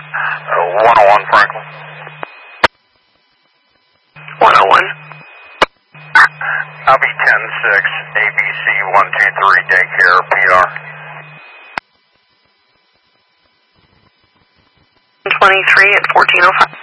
101 Franklin. 101. I'll be 10-6, ABC 123 Daycare, PR. 23 at 1405.